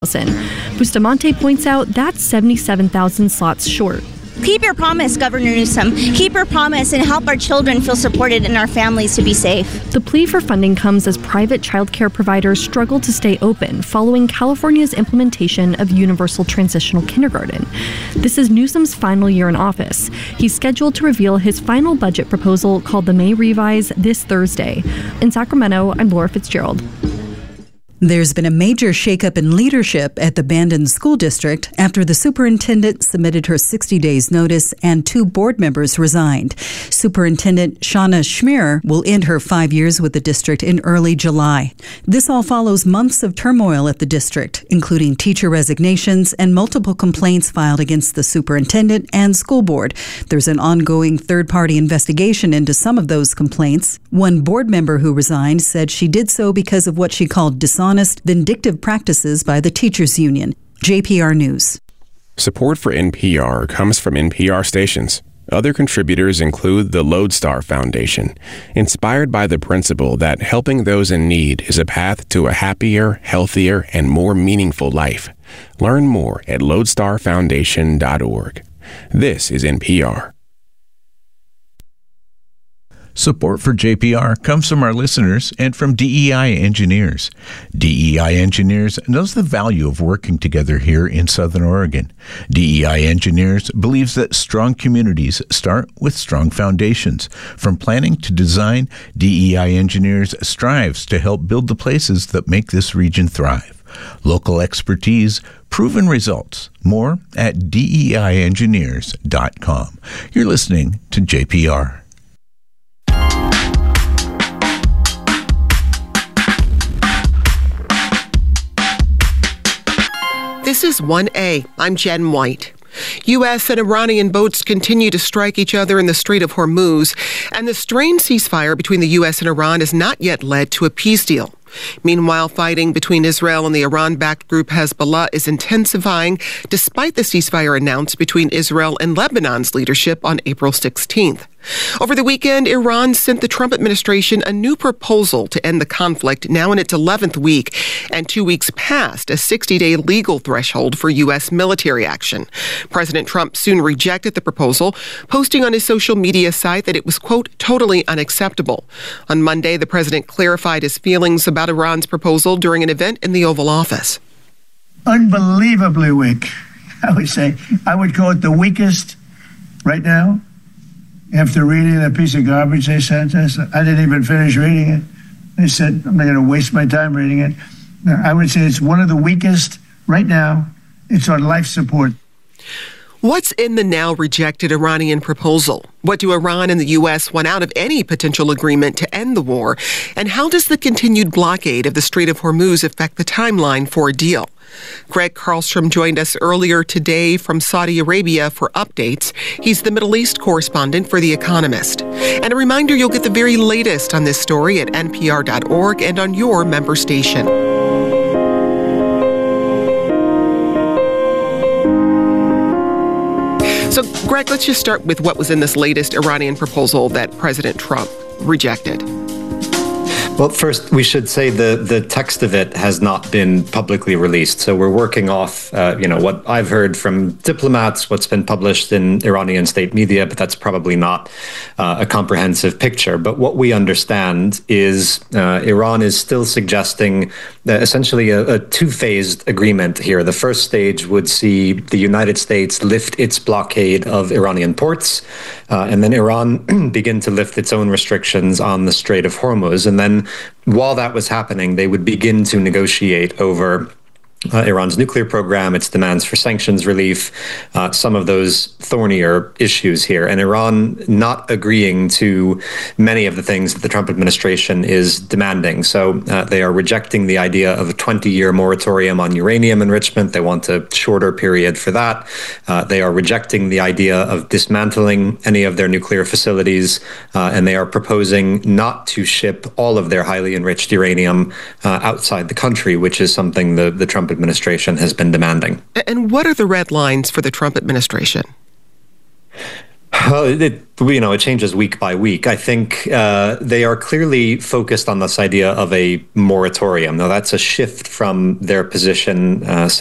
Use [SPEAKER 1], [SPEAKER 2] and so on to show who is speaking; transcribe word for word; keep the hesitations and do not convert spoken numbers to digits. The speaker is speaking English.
[SPEAKER 1] thousand. Bustamante points out that's seventy-seven thousand slots short.
[SPEAKER 2] Keep your promise, Governor Newsom. Keep your promise and help our children feel supported and our families to be safe.
[SPEAKER 1] The plea for funding comes as private childcare providers struggle to stay open following California's implementation of universal transitional kindergarten. This is Newsom's final year in office. He's scheduled to reveal his final budget proposal called the May Revise this Thursday. In Sacramento, I'm Laura Fitzgerald.
[SPEAKER 3] There's been a major shakeup in leadership at the Bandon School District after the superintendent submitted her sixty days notice and two board members resigned. Superintendent Shauna Schmier will end her five years with the district in early July. This all follows months of turmoil at the district, including teacher resignations and multiple complaints filed against the superintendent and school board. There's an ongoing third-party investigation into some of those complaints. One board member who resigned said she did so because of what she called dishonest Honest, vindictive practices by the teachers union. J P R News.
[SPEAKER 4] Support for N P R comes from N P R stations. Other contributors include the Lodestar Foundation, inspired by the principle that helping those in need is a path to a happier, healthier, and more meaningful life. Learn more at lodestar foundation dot org. This is N P R.
[SPEAKER 5] Support for J P R comes from our listeners and from D E I Engineers. D E I Engineers knows the value of working together here in Southern Oregon. D E I Engineers believes that strong communities start with strong foundations. From planning to design, D E I Engineers strives to help build the places that make this region thrive. Local expertise, proven results. More at D E I engineers dot com. You're listening to J P R.
[SPEAKER 6] This is one A. I'm Jen White. U S and Iranian boats continue to strike each other in the Strait of Hormuz, and the strained ceasefire between the U S and Iran has not yet led to a peace deal. Meanwhile, fighting between Israel and the Iran-backed group Hezbollah is intensifying despite the ceasefire announced between Israel and Lebanon's leadership on April sixteenth. Over the weekend, Iran sent the Trump administration a new proposal to end the conflict, now in its eleventh week, and two weeks past a sixty-day legal threshold for U S military action. President Trump soon rejected the proposal, posting on his social media site that it was, quote, totally unacceptable. On Monday, the president clarified his feelings about Iran's proposal during an event in the Oval Office.
[SPEAKER 7] Unbelievably weak, I would say. I would call it the weakest right now. After reading that piece of garbage they sent us, I didn't even finish reading it. They said, I'm not going to waste my time reading it. I would say it's one of the weakest right now. It's on life support.
[SPEAKER 6] What's in the now rejected Iranian proposal? What do Iran and the U S want out of any potential agreement to end the war? And how does the continued blockade of the Strait of Hormuz affect the timeline for a deal? Greg Karlstrom joined us earlier today from Saudi Arabia for updates. He's the Middle East correspondent for The Economist. And a reminder, you'll get the very latest on this story at N P R dot org and on your member station. So, Greg, let's just start with what was in this latest Iranian proposal that President Trump rejected.
[SPEAKER 8] Well, first, we should say the, the text of it has not been publicly released. So we're working off, uh, you know, what I've heard from diplomats, what's been published in Iranian state media, but that's probably not uh, a comprehensive picture. But what we understand is uh, Iran is still suggesting uh, essentially a, a two-phased agreement here. The first stage would see the United States lift its blockade of Iranian ports, uh, and then Iran begin to lift its own restrictions on the Strait of Hormuz. And then while that was happening, they would begin to negotiate over Uh, Iran's nuclear program, its demands for sanctions relief, uh, some of those thornier issues here, and Iran not agreeing to many of the things that the Trump administration is demanding. So uh, they are rejecting the idea of a twenty-year moratorium on uranium enrichment. They want a shorter period for that. Uh, they are rejecting the idea of dismantling any of their nuclear facilities, uh, and they are proposing not to ship all of their highly enriched uranium uh, outside the country, which is something the, the Trump administration has been demanding.
[SPEAKER 6] And what are the red lines for the Trump administration?
[SPEAKER 8] Well, it, you know, it changes week by week. I think uh, they are clearly focused on this idea of a moratorium. Now, that's a shift from their position uh,